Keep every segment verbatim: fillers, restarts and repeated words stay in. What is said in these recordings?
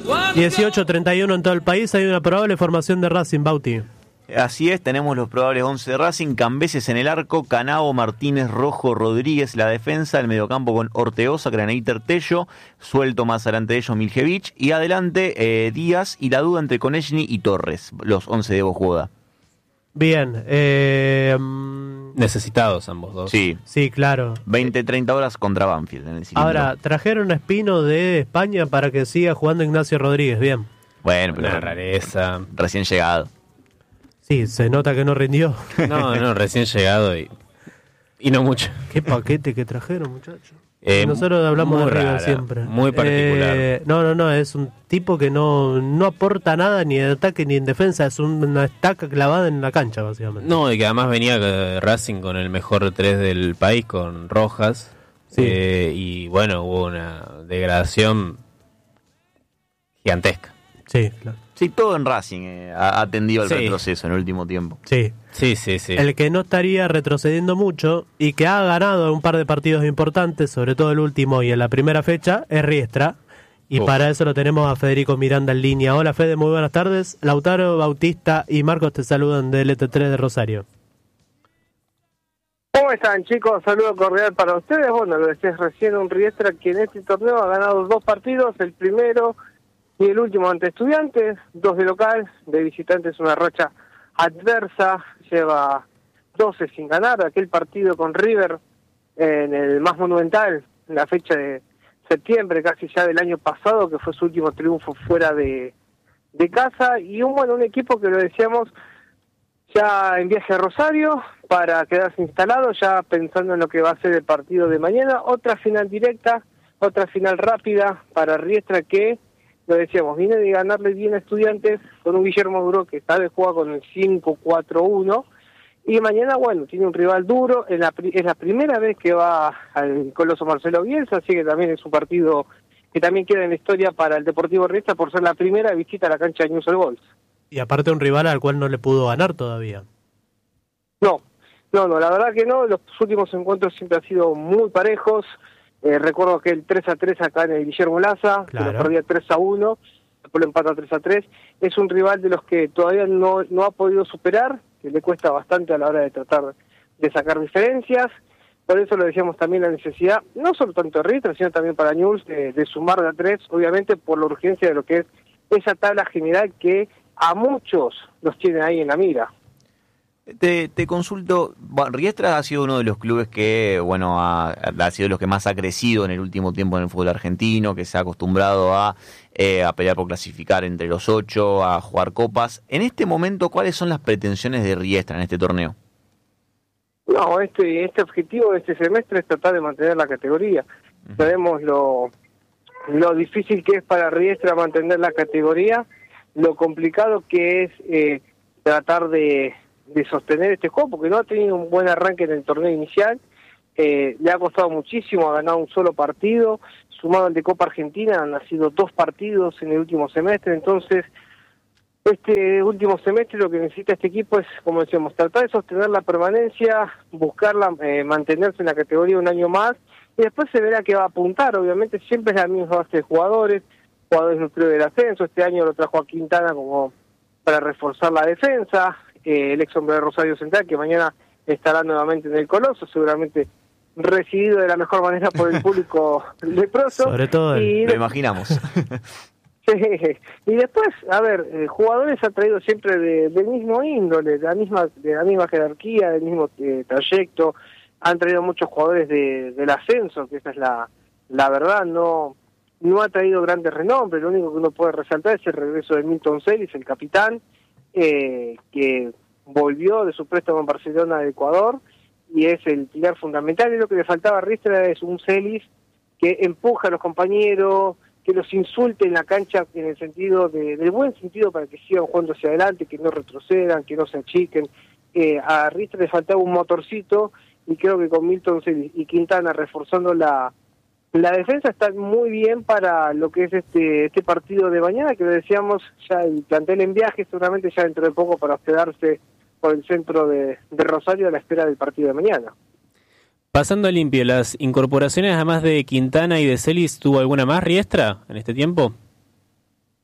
dieciocho treinta y uno en todo el país. Hay una probable formación de Racing, Bauti. Así es, tenemos los probables once de Racing: Cambeses en el arco, Canao, Martínez, Rojo, Rodríguez la defensa, el mediocampo con Ortegoza, Graneiter, Tello, suelto más adelante de ellos Miljevich, y adelante eh, Díaz, y la duda entre Konechny y Torres, los once de Bojuda. Bien, eh, necesitados ambos dos. Sí, sí, claro. veinte treinta horas contra Banfield en el cilindro. Ahora, trajeron a Espino de España para que siga jugando Ignacio Rodríguez, bien. Bueno, pero una rareza. Recién llegado. Sí, se nota que no rindió. No, no, recién llegado y, y no mucho. Qué paquete que trajeron, muchachos. Eh, Nosotros hablamos de River rara, siempre. Muy particular. Eh, no, no, no, es un tipo que no, no aporta nada ni en ataque ni en defensa. Es una estaca clavada en la cancha, básicamente. No, y que además venía eh, Racing con el mejor tres del país, con Rojas. Sí. Eh, y bueno, hubo una degradación gigantesca. Sí, claro. Sí, todo en Racing eh, ha atendido al Sí. retroceso en el último tiempo. Sí. Sí, sí, sí. El que no estaría retrocediendo mucho y que ha ganado un par de partidos importantes, sobre todo el último y en la primera fecha, es Riestra. Y Uf. para eso lo tenemos a Federico Miranda en línea. Hola Fede, muy buenas tardes. Lautaro, Bautista y Marcos te saludan de L T tres de Rosario. ¿Cómo están, chicos? Saludo cordial para ustedes. Bueno, lo decías recién, un Riestra que en este torneo ha ganado dos partidos, el primero y el último ante Estudiantes, dos de local, de visitantes una racha adversa, lleva doce sin ganar, aquel partido con River en el más monumental, en la fecha de septiembre, casi ya del año pasado, que fue su último triunfo fuera de, de casa, y un, bueno, un equipo que lo decíamos ya en viaje a Rosario para quedarse instalado, ya pensando en lo que va a ser el partido de mañana, otra final directa, otra final rápida para Riestra que, lo decíamos, viene de ganarle bien a Estudiantes con un Guillermo Duro que sabe jugar con el cinco cuatro uno, y mañana, bueno, tiene un rival duro, es la, es la primera vez que va al Coloso Marcelo Bielsa, así que también es un partido que también queda en la historia para el Deportivo Riestra por ser la primera visita a la cancha de Newell's Old Boys. Y aparte un rival al cual no le pudo ganar todavía. No, no, no, la verdad que no, los últimos encuentros siempre han sido muy parejos. Eh, recuerdo que el tres a tres acá en el Guillermo Laza, Claro. que lo perdía tres a uno, después lo empata tres a tres. Es un rival de los que todavía no, no ha podido superar, que le cuesta bastante a la hora de tratar de sacar diferencias. Por eso lo decíamos también la necesidad, no solo tanto de Riestra, sino también para Newell's, de, de sumar de a tres, obviamente por la urgencia de lo que es esa tabla general que a muchos los tiene ahí en la mira. Te, te consulto, bueno, Riestra ha sido uno de los clubes que, bueno, ha, ha sido los que más ha crecido en el último tiempo en el fútbol argentino, que se ha acostumbrado a, eh, a pelear por clasificar entre los ocho, a jugar copas. En este momento, ¿cuáles son las pretensiones de Riestra en este torneo? No, este este objetivo de este semestre es tratar de mantener la categoría. Uh-huh. Sabemos lo, lo difícil que es para Riestra mantener la categoría, lo complicado que es eh, tratar de, de sostener este juego, porque no ha tenido un buen arranque en el torneo inicial, eh, le ha costado muchísimo, ha ganado un solo partido, sumado al de Copa Argentina, han sido dos partidos en el último semestre, entonces este último semestre lo que necesita este equipo es, como decíamos, tratar de sostener la permanencia, buscarla, eh, mantenerse en la categoría un año más, y después se verá que va a apuntar. Obviamente siempre es la misma base de jugadores, jugadores nucleares del ascenso. Este año lo trajo a Quintana como para reforzar la defensa, eh, el ex hombre de Rosario Central, que mañana estará nuevamente en el Coloso, seguramente recibido de la mejor manera por el público leproso. Sobre todo el... y lo imaginamos. Sí, y después, a ver, eh, jugadores ha traído siempre de, del mismo índole, de la misma de la misma jerarquía, del mismo eh, trayecto. Han traído muchos jugadores de, del ascenso, que esa es la, la verdad, no no ha traído grandes renombres. Lo único que uno puede resaltar es el regreso de Milton Celis, el capitán, eh, que volvió de su préstamo en Barcelona de Ecuador, y es el pilar fundamental. Y lo que le faltaba a Riestra es un Celis que empuja a los compañeros, que los insulte en la cancha en el sentido de, del buen sentido para que sigan jugando hacia adelante, que no retrocedan, que no se achiquen. Eh, a Riestra le faltaba un motorcito, y creo que con Milton y Quintana reforzando la, la defensa están muy bien para lo que es este este partido de mañana, que lo decíamos, ya el plantel en viaje, seguramente ya dentro de poco para hospedarse por el centro de, de Rosario a la espera del partido de mañana. Pasando limpio, ¿las incorporaciones además de Quintana y de Celis tuvo alguna más Riestra en este tiempo?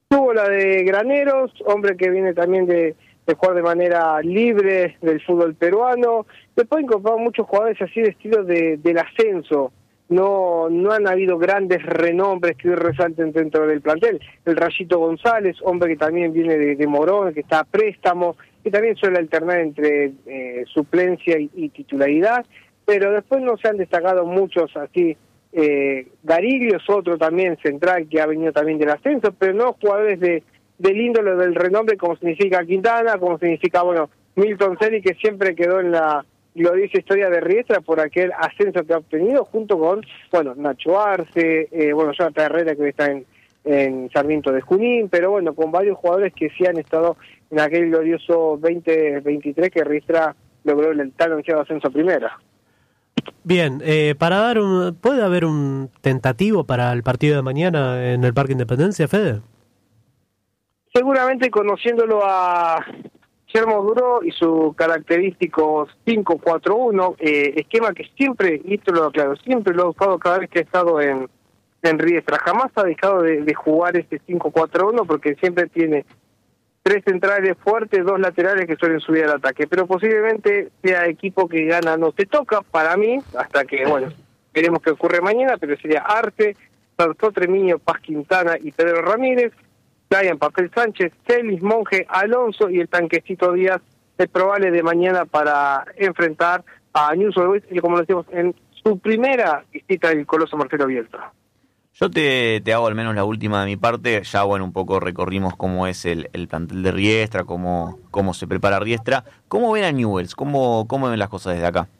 Tuvo la de Graneros, hombre que viene también de, de jugar de manera libre del fútbol peruano. Después incorporado muchos jugadores así de estilo de, del ascenso. No no han habido grandes renombres que hoy resalten dentro del plantel. El Rayito González, hombre que también viene de, de Morón, que está a préstamo, y también suele alternar entre eh, suplencia y, y titularidad, pero después no se han destacado muchos así. Eh, Gariglio es otro también central que ha venido también del ascenso, pero no jugadores de del índole del renombre como significa Quintana, como significa, bueno, Milton Celi, que siempre quedó en la gloriosa historia de Riestra por aquel ascenso que ha obtenido, junto con, bueno, Nacho Arce, eh, bueno, Jonathan Herrera, que hoy está en, en Sarmiento de Junín, pero bueno, con varios jugadores que sí han estado en aquel glorioso veinte veintitrés que Riestra logró el tan ansiado ascenso a primera. Bien, eh, para dar un, ¿puede haber un tentativo para el partido de mañana en el Parque Independencia, Fede? Seguramente conociéndolo a Guillermo Duró y su característico cinco cuatro uno, eh, esquema que siempre, y esto lo aclaro, siempre lo he usado cada vez que he estado en, en Riestra, jamás ha dejado de, de jugar este cinco cuatro uno porque siempre tiene tres centrales fuertes, dos laterales que suelen subir al ataque, pero posiblemente sea equipo que gana no te toca, para mí, hasta que, bueno, veremos qué ocurre mañana, pero sería Arce, Sartó, Tremiño, Paz Quintana y Pedro Ramírez, Brian Papel Sánchez, Celis, Monge, Alonso y el Tanquecito Díaz, es probable de mañana para enfrentar a Newell's Old Boys, y como decimos, en su primera visita del Coloso Marcelo Bielsa. Yo te, te hago al menos la última de mi parte. Ya, bueno, un poco recorrimos cómo es el, el plantel de Riestra, cómo, cómo se prepara Riestra. ¿Cómo ven a Newell's? ¿Cómo, cómo ven las cosas desde acá?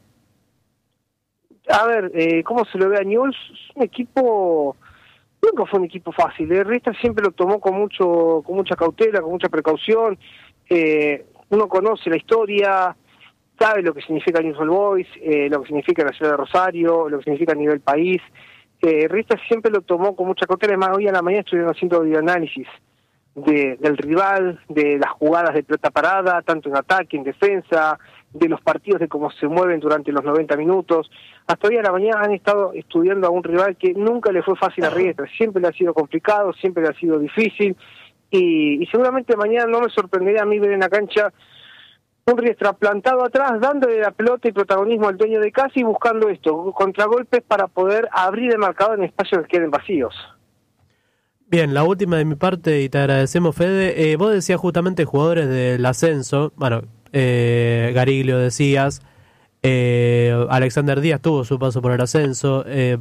A ver, eh, ¿cómo se lo ve a Newell's? Es un equipo, nunca fue un equipo fácil. ¿eh? Riestra siempre lo tomó con mucho con mucha cautela, con mucha precaución. Eh, uno conoce la historia, sabe lo que significa Newell's Old Boys, eh, lo que significa la ciudad de Rosario, lo que significa a nivel país. Eh, Riestra siempre lo tomó con mucha cautela. Además, hoy a la mañana estuvieron haciendo videoanálisis de, del rival, de las jugadas de pelota parada, tanto en ataque, en defensa, de los partidos, de cómo se mueven durante los noventa minutos. Hasta hoy a la mañana han estado estudiando a un rival que nunca le fue fácil a Riestra, siempre le ha sido complicado, siempre le ha sido difícil, y, y seguramente mañana no me sorprendería a mí ver en la cancha un Riestra plantado atrás, dándole la pelota y protagonismo al dueño de casa y buscando esto, contragolpes para poder abrir el marcador en espacios que queden vacíos. Bien, la última de mi parte, y te agradecemos, Fede. Eh, vos decías justamente jugadores del ascenso, bueno, eh, Gariglio decías, eh, Alexander Díaz tuvo su paso por el ascenso, eh,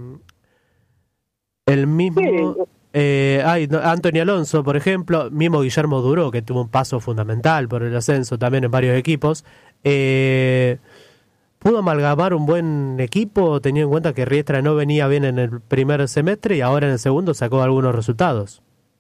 el mismo... Sí. Eh, hay Antonio Alonso, por ejemplo, mismo Guillermo Duró, que tuvo un paso fundamental por el ascenso también en varios equipos. Eh, ¿Pudo amalgamar un buen equipo, teniendo en cuenta que Riestra no venía bien en el primer semestre y ahora en el segundo sacó algunos resultados?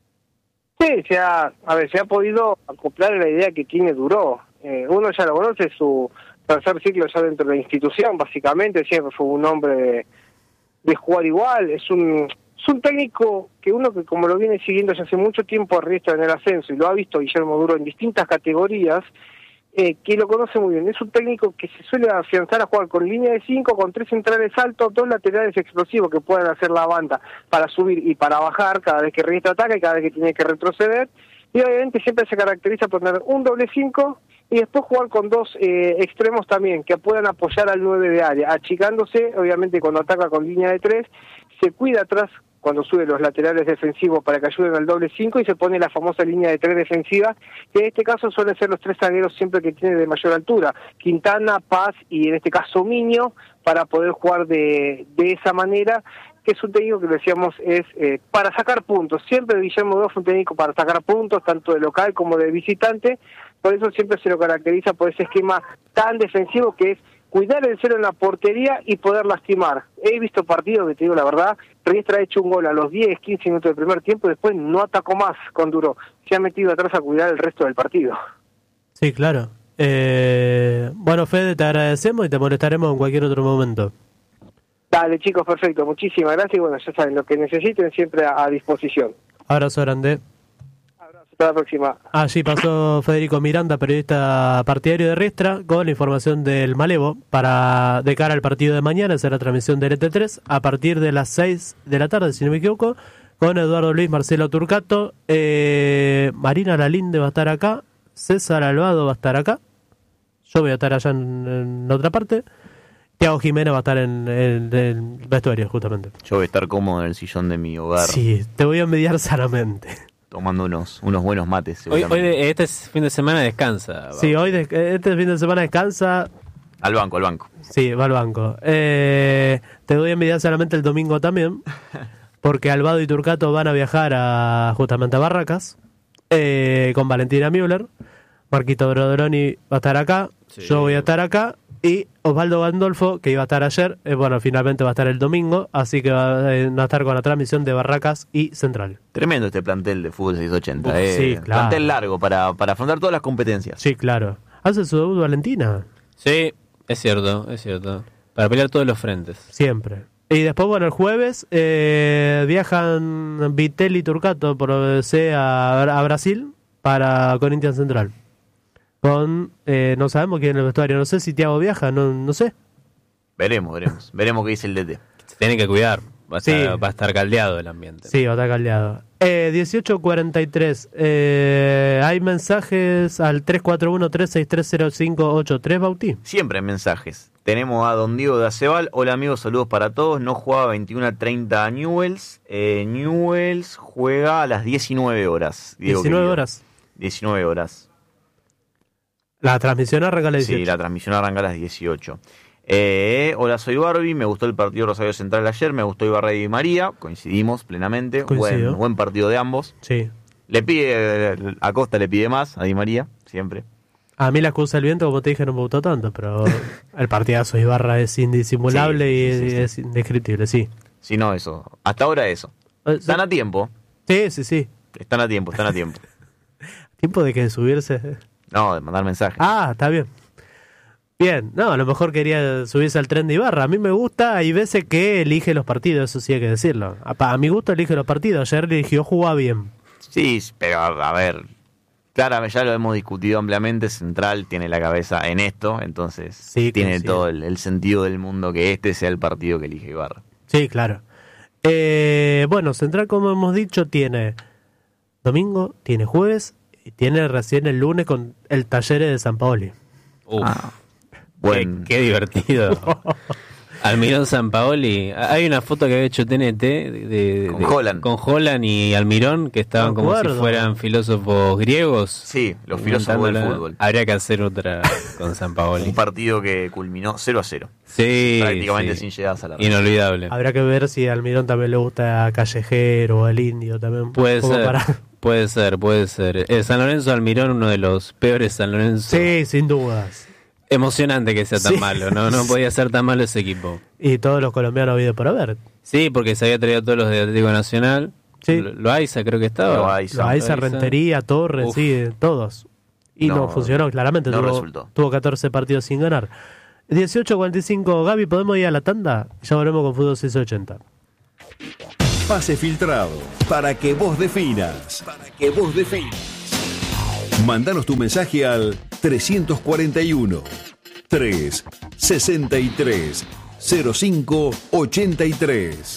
Sí, se ha, a ver, se ha podido acoplar a la idea que tiene Duró. Eh, uno ya lo conoce, su tercer ciclo ya dentro de la institución, básicamente, siempre fue un hombre de, de jugar igual, es un... Es un técnico que uno que como lo viene siguiendo ya hace mucho tiempo a Riestra en el ascenso y lo ha visto Guillermo Duró en distintas categorías, eh, que lo conoce muy bien. Es un técnico que se suele afianzar a jugar con línea de cinco, con tres centrales altos, dos laterales explosivos que puedan hacer la banda para subir y para bajar cada vez que Riestra ataca y cada vez que tiene que retroceder. Y obviamente siempre se caracteriza por tener un doble cinco y después jugar con dos eh, extremos también, que puedan apoyar al nueve de área, achicándose, obviamente cuando ataca con línea de tres, se cuida atrás cuando sube los laterales defensivos para que ayuden al doble cinco y se pone la famosa línea de tres defensiva, que en este caso suelen ser los tres zagueros siempre que tiene de mayor altura, Quintana, Paz y en este caso Miño, para poder jugar de, de esa manera, que es un técnico que decíamos es eh, para sacar puntos. Siempre Guillermo Duró fue un técnico para sacar puntos, tanto de local como de visitante, por eso siempre se lo caracteriza por ese esquema tan defensivo que es cuidar el cero en la portería y poder lastimar. He visto partidos que, te digo la verdad, Riestra ha hecho un gol a los diez, quince minutos del primer tiempo y después no atacó más con Duró. Se ha metido atrás a cuidar el resto del partido. Sí, claro. Eh, bueno, Fede, te agradecemos y te molestaremos en cualquier otro momento. Dale, chicos, perfecto. Muchísimas gracias y bueno, ya saben, lo que necesiten siempre a, a disposición. Abrazo grande. Hasta la próxima. Allí pasó Federico Miranda, periodista partidario de Riestra, con la información del Malevo para de cara al partido de mañana. Será transmisión del E T tres a partir de las seis de la tarde, si no me equivoco, con Eduardo Luis, Marcelo Turcato, eh, Marina Lalinde va a estar acá, César Alvado va a estar acá, yo voy a estar allá en, en otra parte, Thiago Jiménez va a estar en, en, en el vestuario justamente. Yo voy a estar cómodo en el sillón de mi hogar. Sí, te voy a envidiar sanamente. Tomando unos, unos buenos mates. Hoy, hoy de, este fin de semana descansa. Sí, hoy de, este fin de semana descansa. Al banco, al banco. Sí, va al banco. Eh, te voy a envidiar solamente el domingo también, porque Alvado y Turcato van a viajar a justamente a Barracas, eh, con Valentina Müller. Marquito Brodroni va a estar acá, sí. Yo voy a estar acá, y Osvaldo Gandolfo, que iba a estar ayer, eh, bueno, finalmente va a estar el domingo, así que va, eh, va a estar con la transmisión de Barracas y Central. Tremendo este plantel de fútbol seiscientos ochenta. Uf, eh. sí, claro. Plantel largo para, para afrontar todas las competencias. Sí, claro. ¿Hace su debut Valentina? Sí, es cierto, es cierto. Para pelear todos los frentes. Siempre. Y después, bueno, el jueves eh, viajan Vitel y Turcato por O B C a, a Brasil para Corinthians Central. Con, eh, no sabemos quién es el vestuario, no sé si Thiago viaja, no, no sé. Veremos, veremos. Veremos qué dice el D T. Se tiene que cuidar, va a, sí. estar, va a estar caldeado el ambiente. Sí, va a estar caldeado. Eh, dieciocho cuarenta y tres, eh, hay mensajes al tres cuatro uno, tres seis tres, cero cinco ocho tres, Bauti. Siempre hay mensajes. Tenemos a Don Diego de Acebal. Hola amigos, saludos para todos. No jugaba veintiuno a treinta a Newells. Eh, Newells juega a las diecinueve horas. Diego diecinueve querido. horas. diecinueve horas. La transmisión arranca a las dieciocho. Sí, la transmisión arranca a las dieciocho. Eh, hola, soy Barbie. Me gustó el partido Rosario Central ayer. Me gustó Ibarra y Di María. Coincidimos plenamente. Buen, buen partido de ambos. Sí. Le pide, a Costa le pide más, a Di María, siempre. A mí la excusa del viento, como te dije, no me gustó tanto, pero el partidazo de Ibarra es indisimulable sí, sí, sí, y sí, es sí. indescriptible, sí. Sí, no, eso. Hasta ahora eso. Están a tiempo. Sí, sí, sí. Están a tiempo, están a tiempo. ¿Tiempo de que subirse? No, de mandar mensajes. Ah, está bien. Bien, no, a lo mejor quería subirse al tren de Ibarra. A mí me gusta, hay veces que elige los partidos, eso sí hay que decirlo. A, a mi gusto elige los partidos, ayer eligió jugar bien. Sí, pero a, a ver, claro, ya lo hemos discutido ampliamente, Central tiene la cabeza en esto, entonces sí, tiene sí. todo el, el sentido del mundo que este sea el partido que elige Ibarra. Sí, claro. Eh, bueno, Central, como hemos dicho, tiene domingo, tiene jueves y tiene recién el lunes con el Talleres de San Paoli. Uf. Ah. Buen. Qué, qué divertido. Almirón Sampaoli. Hay una foto que había hecho T N T de, de, con de, Holland. Con Holland y Almirón, que estaban no como si fueran filósofos griegos. Sí, los filósofos del fútbol. Habría que hacer otra con Sampaoli. Un partido que culminó cero a cero. Sí. Prácticamente sí. sin llegadas a la red. Inolvidable. Habrá que ver si a Almirón también le gusta a Callejero o al Indio también. Puede ser. Para... Puede ser, puede ser. El San Lorenzo Almirón, uno de los peores San Lorenzo. Sí, sin dudas. Emocionante que sea tan sí. malo, ¿no? No podía ser tan malo ese equipo. Y todos los colombianos habido por haber. Sí, porque se había traído todos los de Atlético Nacional. Sí. Lo, Loaiza creo que estaba. Loaiza, Loaiza Rentería, Torres, Uf. sí, todos. Y no, no funcionó, claramente. No tuvo, resultó. Tuvo catorce partidos sin ganar. dieciocho cuarenta y cinco, Gaby, ¿podemos ir a la tanda? Ya volvemos con Fútbol seiscientos ochenta. Pase filtrado, para que vos definas. Para que vos definas. Mándanos tu mensaje al trescientos cuarenta y uno, trescientos sesenta y tres, cero cinco ochenta y tres.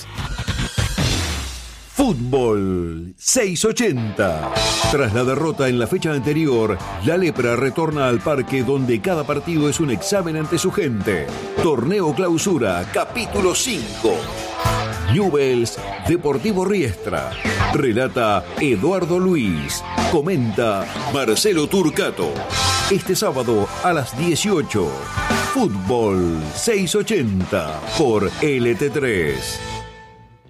Fútbol seiscientos ochenta. Tras la derrota en la fecha anterior, la Lepra retorna al parque donde cada partido es un examen ante su gente. Torneo Clausura, capítulo cinco. Newells Deportivo Riestra. Relata Eduardo Luis. Comenta Marcelo Turcato. Este sábado a las dieciocho. Fútbol seiscientos ochenta por L T tres.